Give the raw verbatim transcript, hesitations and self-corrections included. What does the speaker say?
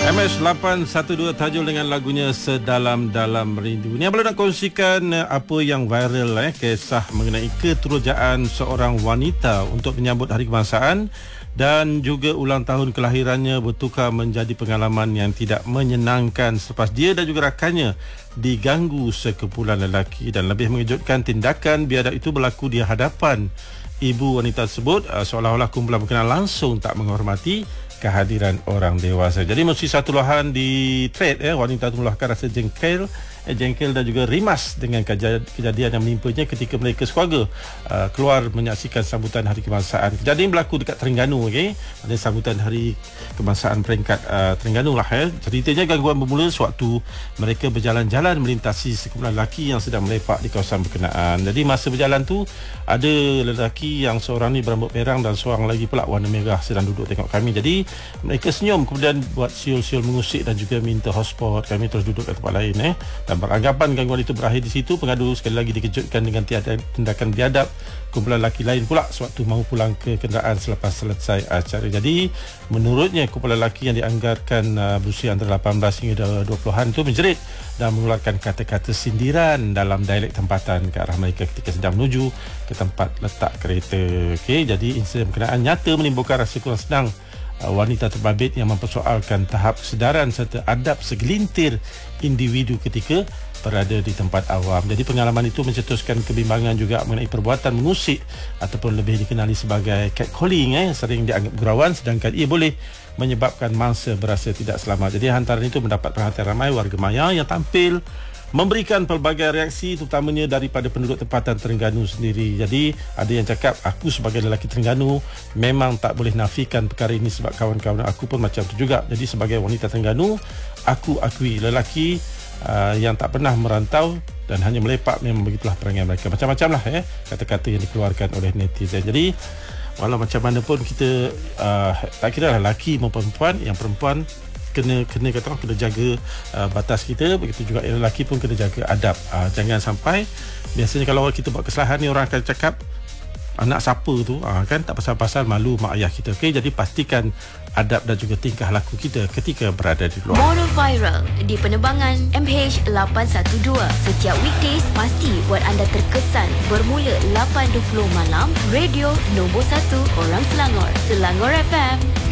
M H lapan satu dua tajuk dengan lagunya Sedalam-Dalam Rindu. Ni boleh nak kongsikan apa yang viral eh kisah mengenai keterujaan seorang wanita untuk menyambut hari kebangsaan dan juga ulang tahun kelahirannya bertukar menjadi pengalaman yang tidak menyenangkan selepas dia dan juga rakannya diganggu sekumpulan lelaki, dan lebih mengejutkan tindakan biadab itu berlaku di hadapan ibu wanita tersebut, seolah-olah kumpulan berkenaan langsung tak menghormati kehadiran orang dewasa. Jadi mesti satu luahan di thread eh, wanita itu meluahkan rasa jengkel eh, jengkel dan juga rimas dengan kejadian yang menimpanya ketika mereka sekeluarga uh, keluar menyaksikan sambutan hari kebangsaan. Kejadian berlaku dekat Terengganu, okey. Ada sambutan hari kebangsaan peringkat uh, Terengganu lah eh. Ceritanya gangguan bermula sewaktu mereka berjalan-jalan melintasi sekumpulan lelaki yang sedang melepak di kawasan berkenaan. Jadi masa berjalan tu ada lelaki yang seorang ni berambut perang dan seorang lagi pula warna merah sedang duduk tengok kami. Jadi mereka senyum kemudian buat siul-siul mengusik dan juga minta hotspot. Kami terus duduk kat tempat lain eh. Dan beranggapan gangguan itu berakhir di situ, pengadu sekali lagi dikejutkan dengan tiada tindakan biadab kumpulan lelaki lain pula sewaktu mahu pulang ke kenderaan selepas selesai acara. Jadi menurutnya kumpulan lelaki yang dianggarkan uh, berusia antara lapan belas hingga dua puluhan itu menjerit dan mengeluarkan kata-kata sindiran dalam dialek tempatan ke arah mereka ketika sedang menuju ke tempat letak kereta. Okey, jadi insiden berkenaan nyata menimbulkan rasa kurang senang wanita terbabit yang mempersoalkan tahap kesedaran serta adab segelintir individu ketika berada di tempat awam. Jadi pengalaman itu mencetuskan kebimbangan juga mengenai perbuatan mengusik ataupun lebih dikenali sebagai catcalling eh, sering dianggap gurauan, sedangkan ia boleh menyebabkan mangsa berasa tidak selamat. Jadi hantaran itu mendapat perhatian ramai warga maya yang tampil memberikan pelbagai reaksi, terutamanya daripada penduduk tempatan Terengganu sendiri. Jadi ada yang cakap, aku sebagai lelaki Terengganu memang tak boleh nafikan perkara ini sebab kawan-kawan aku pun macam tu juga. Jadi sebagai wanita Terengganu, aku akui lelaki uh, yang tak pernah merantau dan hanya melepak memang begitulah perangai mereka. Macam-macam lah eh, kata-kata yang dikeluarkan oleh netizen. Jadi walau macam mana pun kita uh, tak kira lelaki maupun perempuan, yang perempuan kena kena kata orang kena jaga uh, batas kita, begitu juga yang lelaki pun kena jaga adab. Uh, jangan sampai biasanya kalau kita buat kesalahan ni orang akan cakap anak siapa tu uh, kan, tak pasal-pasal malu mak ayah kita. Okey, jadi pastikan adab dan juga tingkah laku kita ketika berada di luar. Mono Viral di penerbangan M H lapan satu dua setiap weekdays pasti buat anda terkesan bermula lapan dua puluh malam. Radio nombor satu orang Selangor, Selangor F M.